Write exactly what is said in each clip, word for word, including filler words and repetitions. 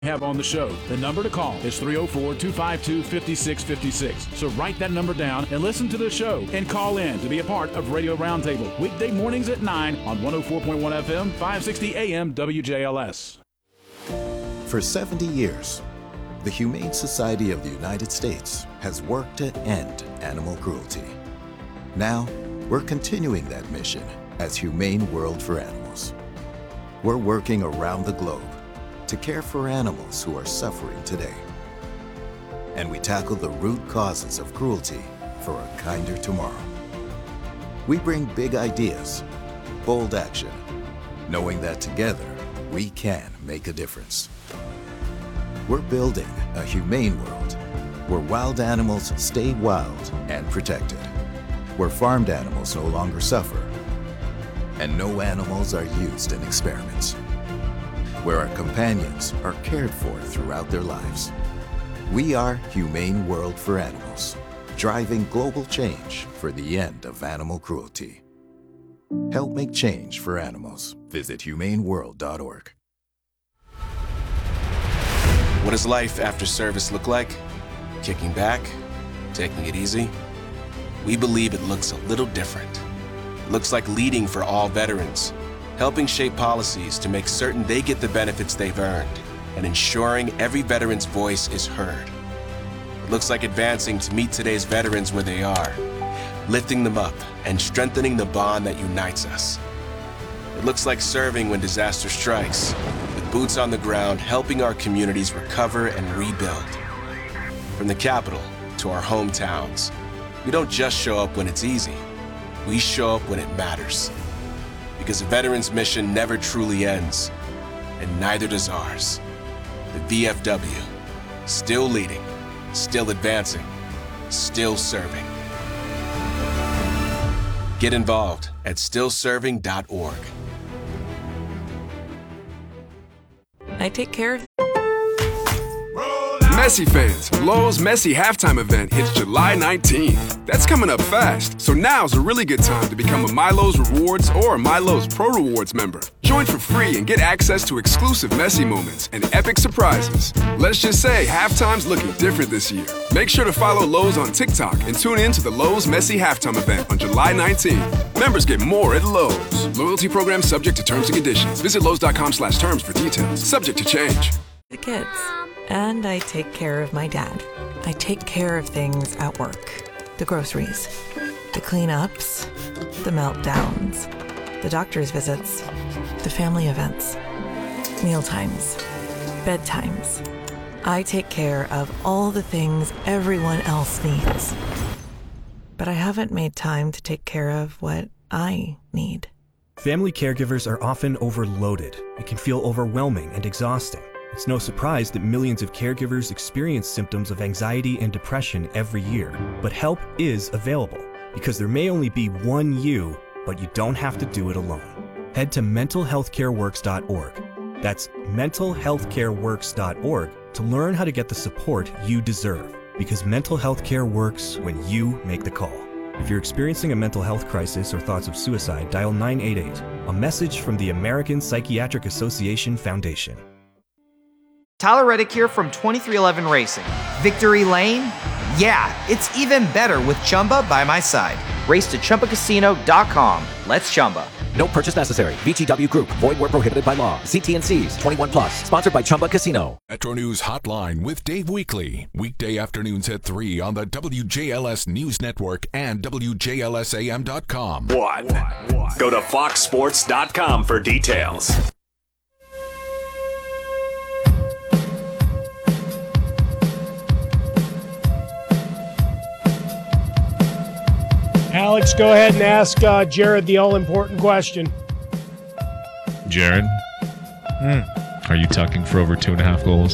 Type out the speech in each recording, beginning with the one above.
have on the show. The number to call is three oh four, two five two, five six five six. So write that number down and listen to the show and call in to be a part of Radio Roundtable. Weekday mornings at nine on one oh four point one F M, five sixty A M W J L S. For seventy years, the Humane Society of the United States has worked to end animal cruelty. Now, we're continuing that mission as Humane World for Animals. We're working around the globe to care for animals who are suffering today. And we tackle the root causes of cruelty for a kinder tomorrow. We bring big ideas, bold action, knowing that together we can make a difference. We're building a humane world where wild animals stay wild and protected, where farmed animals no longer suffer, and no animals are used in experiments, where our companions are cared for throughout their lives. We are Humane World for Animals, driving global change for the end of animal cruelty. Help make change for animals. Visit humane world dot org. What does life after service look like? Kicking back? Taking it easy? We believe it looks a little different. It looks like leading for all veterans, helping shape policies to make certain they get the benefits they've earned, and ensuring every veteran's voice is heard. It looks like advancing to meet today's veterans where they are, lifting them up and strengthening the bond that unites us. It looks like serving when disaster strikes, with boots on the ground helping our communities recover and rebuild. From the capital to our hometowns, we don't just show up when it's easy, we show up when it matters. Because a veteran's mission never truly ends, and neither does ours. The V F W, still leading, still advancing, still serving. Get involved at still serving dot org. I take care of Messi fans, Lowe's Messi halftime event hits July nineteenth. That's coming up fast, so now's a really good time to become a MyLowe's Rewards or a MyLowe's Pro Rewards member. Join for free and get access to exclusive Messi moments and epic surprises. Let's just say halftime's looking different this year. Make sure to follow Lowe's on TikTok and tune in to the Lowe's Messi halftime event on July nineteenth. Members get more at Lowe's. Loyalty program subject to terms and conditions. Visit Lowe's dot com slash terms for details. Subject to change. the kids. And I take care of my dad. I take care of things at work. The groceries, the cleanups, the meltdowns, the doctor's visits, the family events, mealtimes, bedtimes. I take care of all the things everyone else needs. But I haven't made time to take care of what I need. Family caregivers are often overloaded. It can feel overwhelming and exhausting. It's no surprise that millions of caregivers experience symptoms of anxiety and depression every year. But help is available, because there may only be one you, but you don't have to do it alone. Head to mental health care works dot org. That's mental health care works dot org to learn how to get the support you deserve, because mental health care works when you make the call. If you're experiencing a mental health crisis or thoughts of suicide, dial nine eight eight, a message from the American Psychiatric Association Foundation. Tyler Reddick here from twenty-three eleven Racing. Victory Lane? Yeah, it's even better with Chumba by my side. Race to Chumba Casino dot com. Let's Chumba. No purchase necessary. V G W Group. Void where prohibited by law. See T and C's. twenty-one plus. Sponsored by Chumba Casino. Metro News Hotline with Dave Weekley. Weekday afternoons at three on the W J L S News Network and W J L S A M dot com. One. One. Go to fox sports dot com for details. Alex, go ahead and ask uh, Jared the all-important question. Jared, mm. are you tucking for over two and a half goals?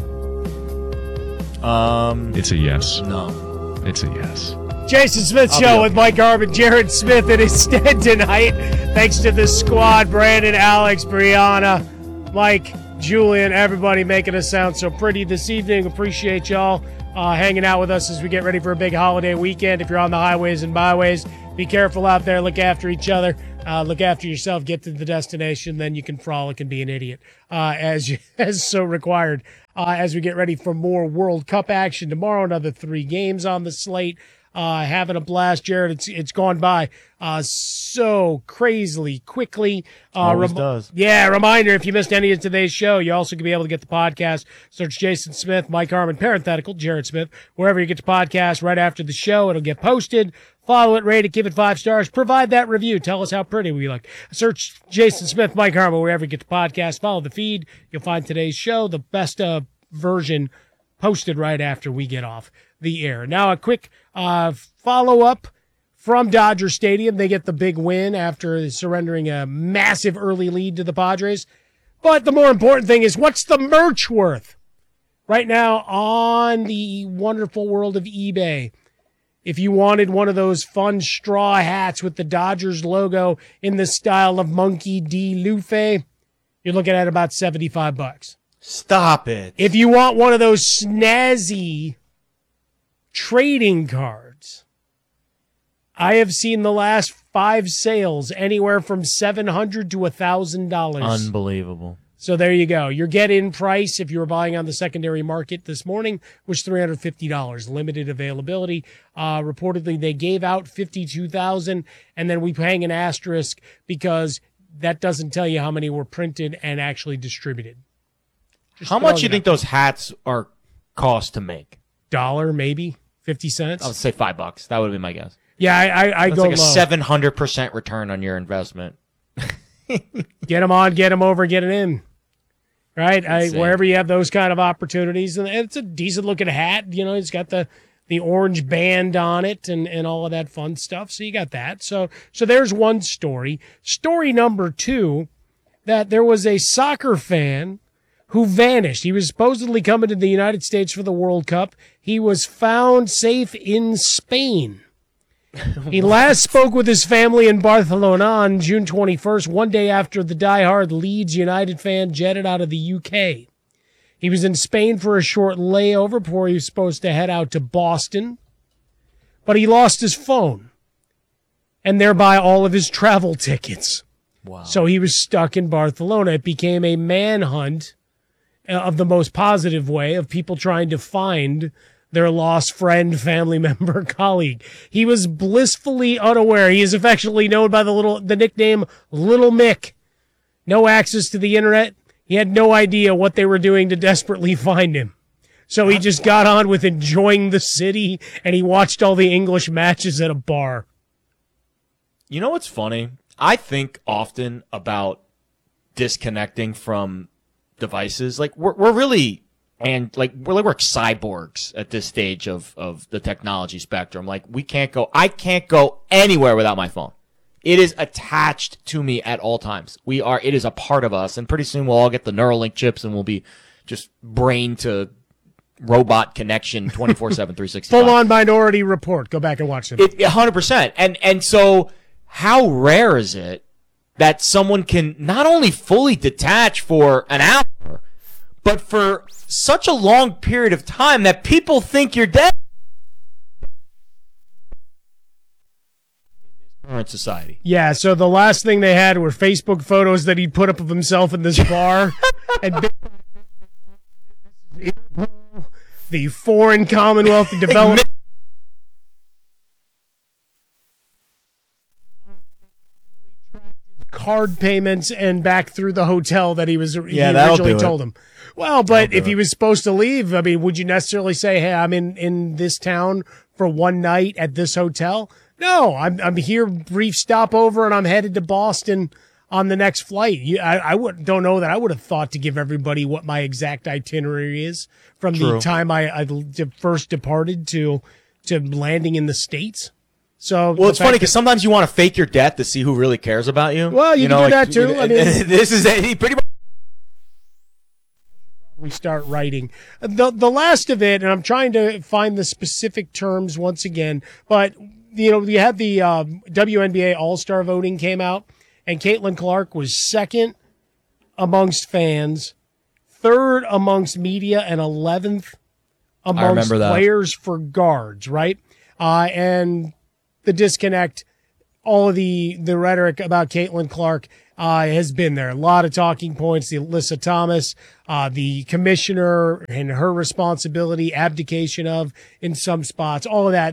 Um, It's a yes. No. It's a yes. Jason Smith I'll Show with Mike Garvin, Jared Smith in his stead tonight. Thanks to the squad, Brandon, Alex, Brianna, Mike, Julian, everybody making us sound so pretty this evening. Appreciate y'all uh, hanging out with us as we get ready for a big holiday weekend. If you're on the highways and byways, be careful out there. Look after each other. Uh, look after yourself, get to the destination, then you can frolic and be an idiot uh, as you, as so required. Uh, as we get ready for more World Cup action tomorrow, another three games on the slate. Uh, having a blast, Jared. It's it's gone by uh, so crazily quickly. Uh, Always rem- does. Yeah, reminder, if you missed any of today's show, you also can be able to get the podcast. Search Jason Smith, Mike Harmon, parenthetical, Jared Smith, wherever you get the podcast right after the show. It'll get posted. Follow it, rate it, give it five stars. Provide that review. Tell us how pretty we look. Search Jason Smith, Mike Harmon, wherever you get the podcast. Follow the feed. You'll find today's show, the best uh, version, posted right after we get off the air. Now, a quick uh, follow-up from Dodger Stadium. They get the big win after surrendering a massive early lead to the Padres. But the more important thing is, what's the merch worth? Right now on the wonderful world of eBay, if you wanted one of those fun straw hats with the Dodgers logo in the style of Monkey D. Luffy, you're looking at about seventy-five bucks. Stop it. If you want one of those snazzy trading cards, I have seen the last five sales anywhere from seven hundred dollars to one thousand dollars. Unbelievable. So there you go. Your get-in price, if you were buying on the secondary market this morning, was three hundred fifty dollars. Limited availability. Uh, reportedly, they gave out fifty-two thousand, and then we hang an asterisk because that doesn't tell you how many were printed and actually distributed. Just How much do you it think out. those hats are cost to make? Dollar, maybe? fifty cents? I would say five bucks. That would be my guess. Yeah, I, I, I That's go like a low. seven hundred percent return on your investment. Get them on, get them over, get it in. Right? I, Insane. wherever you have those kind of opportunities. And it's a decent-looking hat. You know, it's got the, the orange band on it and, and all of that fun stuff. So you got that. So so there's one story. Story number two, that there was a soccer fan who vanished. He was supposedly coming to the United States for the World Cup. He was found safe in Spain. He last spoke with his family in Barcelona on June twenty-first, one day after the diehard Leeds United fan jetted out of the U K. He was in Spain for a short layover before he was supposed to head out to Boston, but he lost his phone and thereby all of his travel tickets. Wow. So he was stuck in Barcelona. It became a manhunt of the most positive way of people trying to find their lost friend, family member, colleague. He was blissfully unaware. He is affectionately known by the little the nickname Little Mick. No access to the internet. He had no idea what they were doing to desperately find him. So he just got on with enjoying the city, and he watched all the English matches at a bar. You know what's funny? I think often about disconnecting from devices. Like we're we're really and like we're like we're cyborgs at this stage of of the technology spectrum. Like we can't go. I can't go anywhere without my phone. It is attached to me at all times. We are. It is a part of us, and pretty soon we'll all get the Neuralink chips, and we'll be just brain to robot connection twenty-four seven, three sixty-five. Full on Minority Report. Go back and watch it. It one hundred percent. And and so how rare is it that someone can not only fully detach for an hour, but for such a long period of time that people think you're dead in current society. Yeah, so the last thing they had were Facebook photos that he'd put up of himself in this bar. and the Foreign Commonwealth of Development. Card payments and back through the hotel that he was he Yeah, that'll originally do it. told him. Well, but That'll if do he it. was supposed to leave, I mean, would you necessarily say, "Hey, I'm in, in this town for one night at this hotel"? No, I'm I'm here, brief stopover, and I'm headed to Boston on the next flight. You, I I would don't know that I would have thought to give everybody what my exact itinerary is from the True. time I, I de- first departed to to landing in the States. So Well, the it's fact funny that- because sometimes you want to fake your death to see who really cares about you. Well, you can know, do like, that too. I mean- this is a, he pretty much. we start writing. The the last of it, and I'm trying to find the specific terms once again, but you know, you had the um, W N B A All-Star voting came out, and Caitlin Clark was second amongst fans, third amongst media, and eleventh amongst remember that. players for guards, right? Uh, and the disconnect all of the, the rhetoric about Caitlin Clark uh, has been there. A lot of talking points. The Alyssa Thomas, uh, the commissioner and her responsibility, abdication of in some spots, all of that.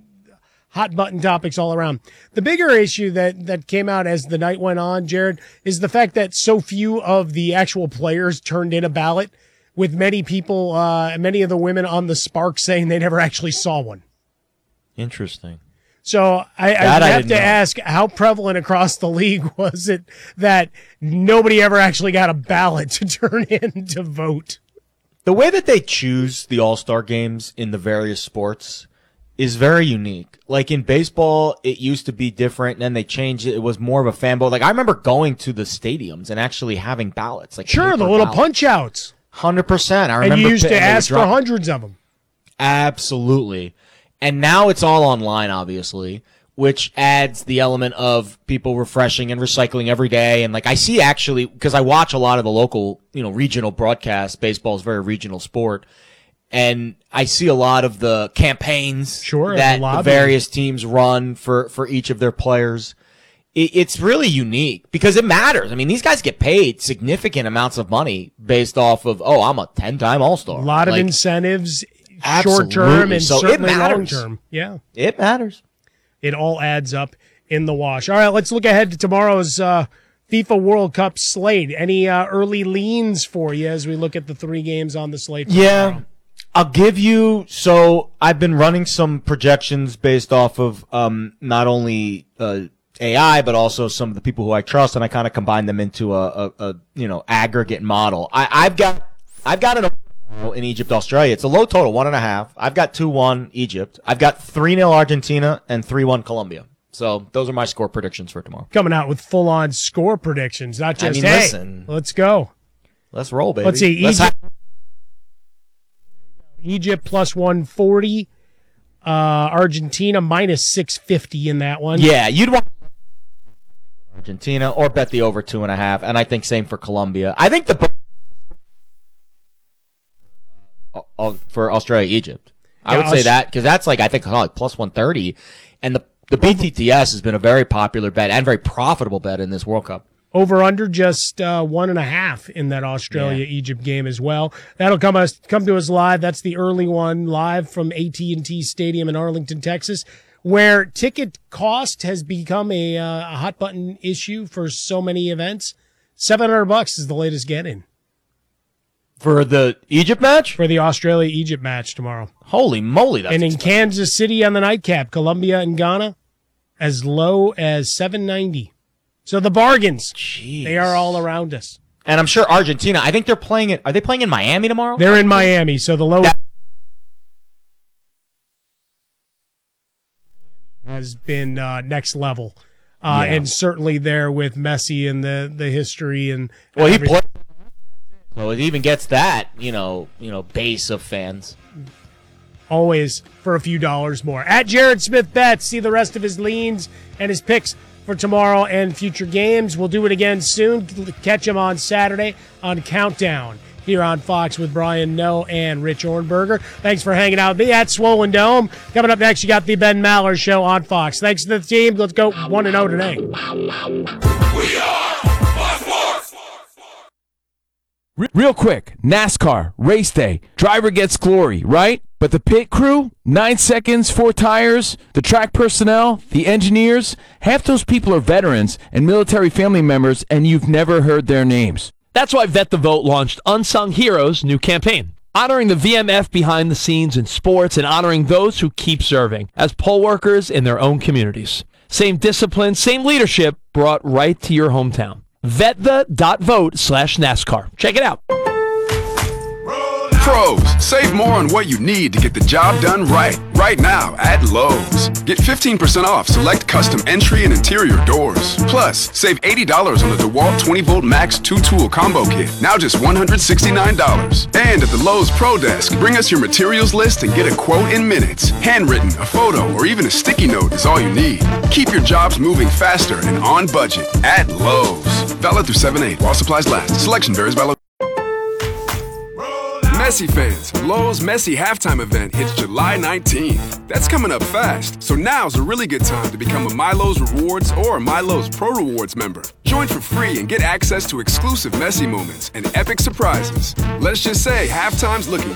Hot button topics all around. The bigger issue that, that came out as the night went on, Jared, is the fact that so few of the actual players turned in a ballot, with many people, uh, many of the women on the Spark saying they never actually saw one. Interesting. So I, I That I have to didn't know. ask, how prevalent across the league was it that nobody ever actually got a ballot to turn in to vote? The way that they choose the All-Star games in the various sports is very unique. Like in baseball, it used to be different, and then they changed it. It was more of a fan vote. Like I remember going to the stadiums and actually having ballots. Like Sure, the paper little ballots. punch outs. Hundred percent. I remember. And you used pa- to and they would ask for drop- hundreds of them. Absolutely. And now it's all online, obviously, which adds the element of people refreshing and recycling every day. And like I see actually, because I watch a lot of the local, you know, regional broadcasts. Baseball is a very regional sport. And I see a lot of the campaigns Sure, that the the lobbying. various teams run for, for each of their players. It, it's really unique because it matters. I mean, these guys get paid significant amounts of money based off of, oh, I'm a ten-time All-Star. A lot of Like, incentives, absolutely. short term and So it certainly long matters. term. Yeah. It matters. It all adds up in the wash. All right, let's look ahead to tomorrow's uh, FIFA World Cup slate. Any uh, early leans for you as we look at the three games on the slate? For Yeah. tomorrow? I'll give you, so I've been running some projections based off of um, not only uh, A I, but also some of the people who I trust, and I kind of combine them into a, a, a you know aggregate model. I, I've got I've got an in Egypt, Australia. It's a low total, one and a half. I've got two one Egypt. I've got three nil Argentina and three one Colombia. So those are my score predictions for tomorrow. Coming out with full on score predictions, not I just, mean, hey, listen. let's go. Let's roll, baby. Let's see. Let's Egypt, ha- Egypt plus one forty. Uh, Argentina minus six fifty in that one. Yeah, you'd want Argentina or bet the over two and a half, and I think same for Colombia. I think the uh, for Australia, Egypt. I Yeah, would say Aus- that because that's like I think oh, like plus one thirty, and the the B T T S has been a very popular bet and very profitable bet in this World Cup. Over under just uh, one and a half in that Australia Egypt game as well. That'll come us come to us live. That's the early one live from A T and T Stadium in Arlington, Texas, where ticket cost has become a, uh, a hot button issue for so many events. Seven hundred bucks is the latest get in For the Egypt match? for the Australia Egypt match tomorrow. Holy moly! That's And in expensive. Kansas City on the nightcap, Colombia and Ghana, as low as seven ninety. So the bargains, Jeez. they are all around us. And I'm sure Argentina. I think they're playing it. Are they playing in Miami tomorrow? They're in Miami, so the low That- has been uh, next level, uh, Yeah. and certainly there with Messi and the the history and Well, he everything. played. Well, it even gets that you know you know base of fans. always for a few dollars more. At Jared Smith Bets, see the rest of his leans and his picks for tomorrow and future games. We'll do it again soon. Catch him on Saturday on Countdown here on Fox with Brian Noe and Rich Ornberger. Thanks for hanging out with me at Swollen Dome. Coming up next, you got the Ben Maller Show on Fox. Thanks to the team. Let's go one and oh today. Re- Real quick, NASCAR, race day, driver gets glory, right? But the pit crew, nine seconds, four tires, the track personnel, the engineers, half those people are veterans and military family members, and you've never heard their names. That's why Vet the Vote launched Unsung Heroes' new campaign, honoring the V M F behind the scenes in sports and honoring those who keep serving as poll workers in their own communities. Same discipline, same leadership brought right to your hometown. Vetthe.vote slash NASCAR. Check it out. Pros, save more on what you need to get the job done right. Right now at Lowe's. Get fifteen percent off select custom entry and interior doors. Plus, save eighty dollars on the DeWalt twenty volt Max two tool combo kit. Now just one hundred sixty-nine dollars. And at the Lowe's Pro Desk, bring us your materials list and get a quote in minutes. Handwritten, a photo, or even a sticky note is all you need. Keep your jobs moving faster and on budget at Lowe's. Valid through seven eight while supplies last. Selection varies by location. Messi fans, Lowe's Messi halftime event hits July nineteenth. That's coming up fast, so now's a really good time to become a MyLowe's Rewards or MyLowe's Pro Rewards member. Join for free and get access to exclusive Messi moments and epic surprises. Let's just say halftime's looking